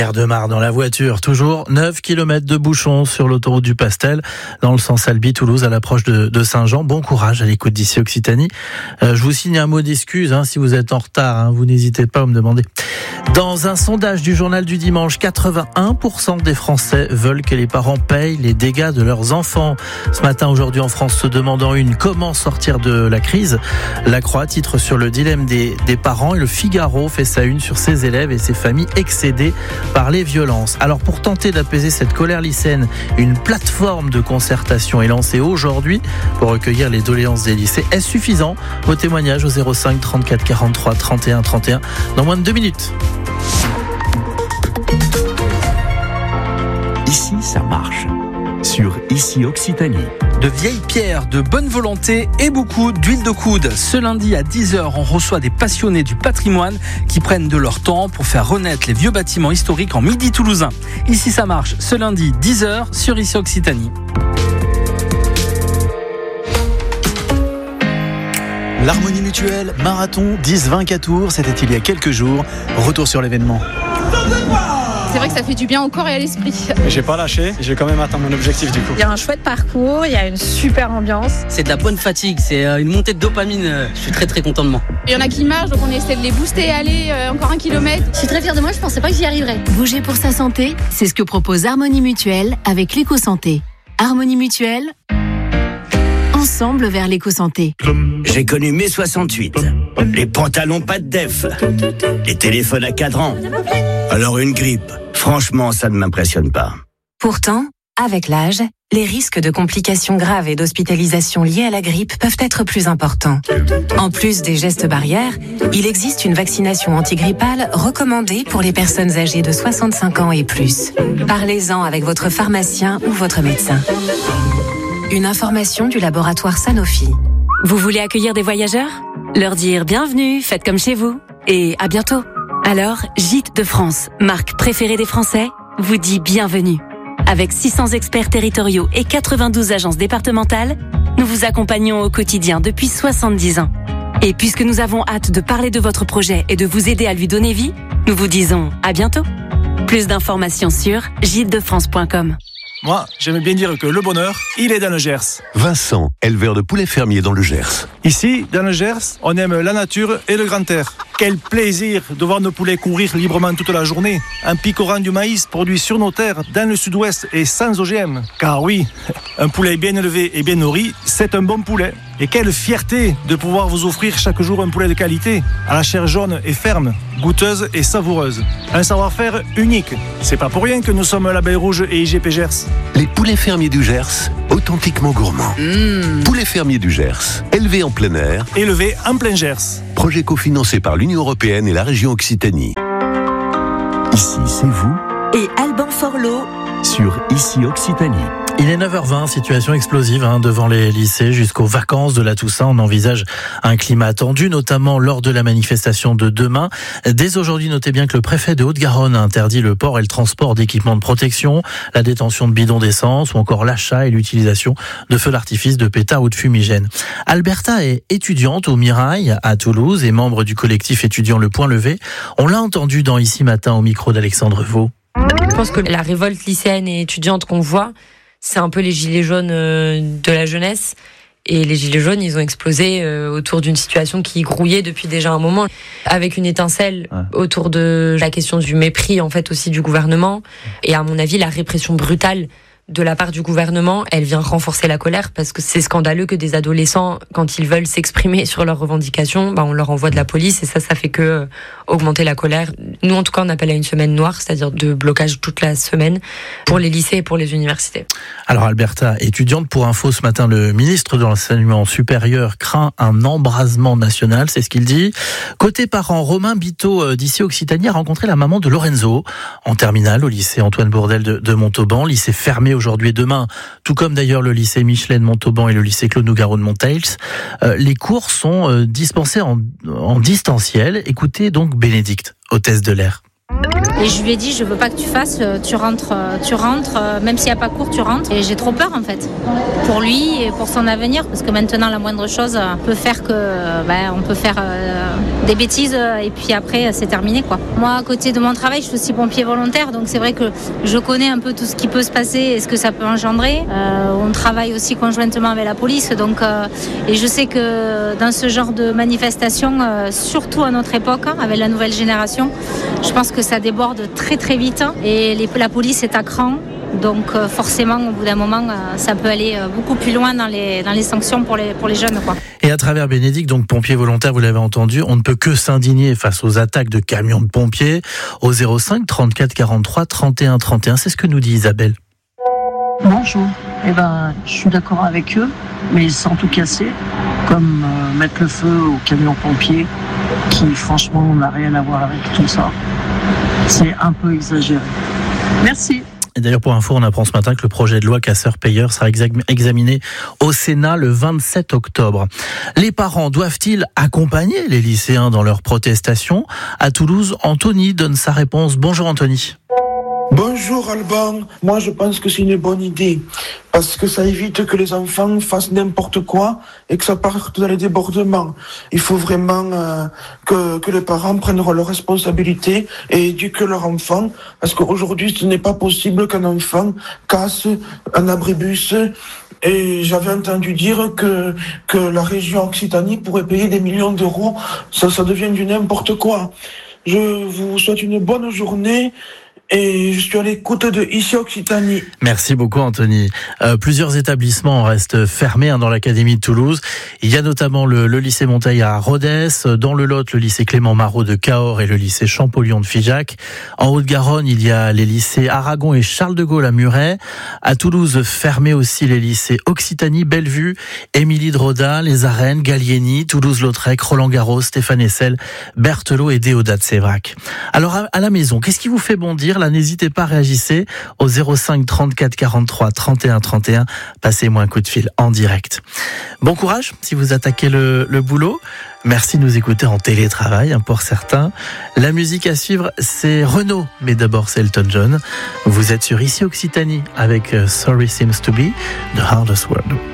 Pierre Demar dans la voiture, toujours 9 km de bouchons sur l'autoroute du Pastel, dans le sens Albi-Toulouse à l'approche de Saint-Jean. Bon courage à l'écoute d'ici Occitanie. Je vous signe un mot d'excuse si vous êtes en retard, vous n'hésitez pas à me demander. Dans un sondage du journal du dimanche, 81% des Français veulent que les parents payent les dégâts de leurs enfants. Ce matin, aujourd'hui en France, se demandant comment sortir de la crise. La Croix titre sur le dilemme des parents et le Figaro fait sa une sur ses élèves et ses familles excédées par les violences. Alors pour tenter d'apaiser cette colère lycéenne, une plateforme de concertation est lancée aujourd'hui pour recueillir les doléances des lycées. Est-ce suffisant? Vos témoignages au 05 34 43 31 31 dans moins de 2 minutes. Ici, ça marche. Sur Ici Occitanie. De vieilles pierres, de bonne volonté et beaucoup d'huile de coude. Ce lundi à 10h, on reçoit des passionnés du patrimoine qui prennent de leur temps pour faire renaître les vieux bâtiments historiques en Midi toulousain. Ici, ça marche. Ce lundi, 10h sur Ici Occitanie. L'Harmonie Mutuelle, marathon 10-20 tours, c'était il y a quelques jours. Retour sur l'événement. C'est vrai que ça fait du bien au corps et à l'esprit. J'ai pas lâché, j'ai quand même atteint mon objectif du coup. Il y a un chouette parcours, il y a une super ambiance. C'est de la bonne fatigue, c'est une montée de dopamine. Je suis très très content de moi. Il y en a qui marchent, donc on essaie de les booster, aller encore 1 kilomètre. Je suis très fière de moi, je pensais pas que j'y arriverais. Bouger pour sa santé, c'est ce que propose Harmonie Mutuelle avec l'éco-santé. Harmonie Mutuelle, ensemble vers l'éco-santé. J'ai connu mai 68, les pantalons pas de def, les téléphones à cadran. Alors une grippe, franchement ça ne m'impressionne pas. Pourtant, avec l'âge, les risques de complications graves et d'hospitalisation liées à la grippe peuvent être plus importants. En plus des gestes barrières, il existe une vaccination antigrippale recommandée pour les personnes âgées de 65 ans et plus. Parlez-en avec votre pharmacien ou votre médecin. Une information du laboratoire Sanofi. Vous voulez accueillir des voyageurs? Leur dire bienvenue, faites comme chez vous et à bientôt. Alors, Gîtes de France, marque préférée des Français, vous dit bienvenue. Avec 600 experts territoriaux et 92 agences départementales, nous vous accompagnons au quotidien depuis 70 ans. Et puisque nous avons hâte de parler de votre projet et de vous aider à lui donner vie, nous vous disons à bientôt. Plus d'informations sur gîtesdefrance.com. Moi, j'aime bien dire que le bonheur, il est dans le Gers. Vincent, éleveur de poulets fermiers dans le Gers. Ici, dans le Gers, on aime la nature et le grand air. Quel plaisir de voir nos poulets courir librement toute la journée, en picorant du maïs produit sur nos terres, dans le sud-ouest et sans OGM. Car oui, un poulet bien élevé et bien nourri, c'est un bon poulet. Et quelle fierté de pouvoir vous offrir chaque jour un poulet de qualité, à la chair jaune et ferme, goûteuse et savoureuse. Un savoir-faire unique. C'est pas pour rien que nous sommes L'Abeille Rouge et IGP Gers. Les poulets fermiers du Gers, authentiquement gourmands. Poulets fermiers du Gers, élevés en plein air. Élevés en plein Gers. Projet cofinancé par l'Union européenne et la région Occitanie. Ici, c'est vous. Et Alban Forlot sur Ici Occitanie. Il est 9h20, situation explosive devant les lycées jusqu'aux vacances de la Toussaint. On envisage un climat tendu, notamment lors de la manifestation de demain. Dès aujourd'hui, notez bien que le préfet de Haute-Garonne a interdit le port et le transport d'équipements de protection, la détention de bidons d'essence ou encore l'achat et l'utilisation de feux d'artifice, de pétards ou de fumigènes. Alberta est étudiante au Mirail à Toulouse et membre du collectif étudiant Le Point Levé. On l'a entendu dans Ici Matin au micro d'Alexandre Vaux. Je pense que la révolte lycéenne et étudiante qu'on voit, c'est un peu les gilets jaunes de la jeunesse. Et les gilets jaunes, ils ont explosé autour d'une situation qui grouillait depuis déjà un moment, avec une étincelle autour de la question du mépris en fait aussi du gouvernement. Et à mon avis, la répression brutale de la part du gouvernement, elle vient renforcer la colère parce que c'est scandaleux que des adolescents, quand ils veulent s'exprimer sur leurs revendications, on leur envoie de la police et ça fait que augmenter la colère. Nous, en tout cas, on appelle à une semaine noire, c'est-à-dire de blocage toute la semaine pour les lycées et pour les universités. Alors, Alberta, étudiante, pour info, ce matin, le ministre de l'Enseignement supérieur craint un embrasement national, c'est ce qu'il dit. Côté parents, Romain Biteau d'Ici Occitanie a rencontré la maman de Lorenzo en terminale au lycée Antoine Bourdelle de Montauban, lycée fermé aujourd'hui et demain, tout comme d'ailleurs le lycée Michelet de Montauban et le lycée Claude Nougaro de Monteils. Les cours sont dispensés en distanciel. Écoutez donc Bénédicte, hôtesse de l'air. Et je lui ai dit, je veux pas que tu fasses, tu rentres, même s'il n'y a pas cours, tu rentres. Et j'ai trop peur en fait, pour lui et pour son avenir, parce que maintenant la moindre chose peut faire que, on peut faire des bêtises et puis après c'est terminé quoi. Moi à côté de mon travail je suis aussi pompier volontaire, donc c'est vrai que je connais un peu tout ce qui peut se passer et ce que ça peut engendrer. On travaille aussi conjointement avec la police, donc et je sais que dans ce genre de manifestation, surtout à notre époque avec la nouvelle génération, je pense que ça déborde très très vite et la police est à cran. Donc forcément, au bout d'un moment, ça peut aller beaucoup plus loin dans les sanctions pour les jeunes, quoi. Et à travers Bénédicte, donc pompier volontaire, vous l'avez entendu, on ne peut que s'indigner face aux attaques de camions de pompiers au 05 34 43 31 31. C'est ce que nous dit Isabelle. Bonjour. Je suis d'accord avec eux, mais sans tout casser, comme mettre le feu aux camions pompiers, qui franchement n'a rien à voir avec tout ça. C'est un peu exagéré. Merci. Et d'ailleurs, pour info, on apprend ce matin que le projet de loi casseurs-payeurs sera examiné au Sénat le 27 octobre. Les parents doivent-ils accompagner les lycéens dans leurs protestations ? À Toulouse, Anthony donne sa réponse. Bonjour Anthony. Bonjour Alban, moi je pense que c'est une bonne idée, parce que ça évite que les enfants fassent n'importe quoi et que ça parte dans les débordements. Il faut vraiment que les parents prennent leurs responsabilités et éduquent leurs enfants, parce qu'aujourd'hui ce n'est pas possible qu'un enfant casse un abribus. Et j'avais entendu dire que la région Occitanie pourrait payer des millions d'euros. Ça devient du n'importe quoi. Je vous souhaite une bonne journée. Et je suis à l'écoute de Ici Occitanie. Merci beaucoup Anthony. Plusieurs établissements restent fermés dans l'académie de Toulouse. Il y a notamment le lycée Monteil à Rodez, dans le Lot, le lycée Clément Marot de Cahors et le lycée Champollion de Figeac. En Haute-Garonne, il y a les lycées Aragon et Charles de Gaulle à Muret. À Toulouse, fermés aussi les lycées Occitanie, Bellevue, Émilie de Rodin, les Arènes, Gallieni, Toulouse-Lautrec, Roland-Garros, Stéphane Hessel, Berthelot et Déodat de Sévrac. Alors à la maison, qu'est-ce qui vous fait bondir ? Là, n'hésitez pas, réagissez au 05 34 43 31 31. Passez-moi un coup de fil en direct. Bon courage si vous attaquez le boulot. Merci de nous écouter en télétravail, pour certains. La musique à suivre, c'est Renaud, mais d'abord c'est Elton John. Vous êtes sur Ici Occitanie avec Sorry Seems to Be, The Hardest Word.